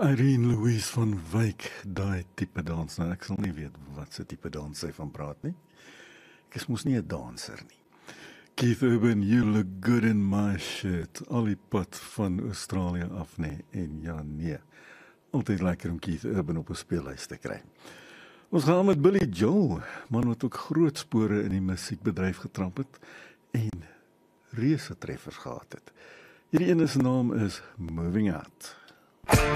Irene Louise van Wyk, daai tipe dans. Nou, ek sal nie weet wat se tipe dans sy van praat nie. Ek is mos nie 'n danser nie. Keith Urban, you look good in my shirt. Al die pad van Australië af, nee. En ja, nee. Altyd lekker om Keith Urban op 'n speellys te kry. Ons gaan met Billy Joel, man wat ook groot spore in die musiekbedryf getramp het en reuse treffers gehad het. Hierdie ene se naam is Moving Out.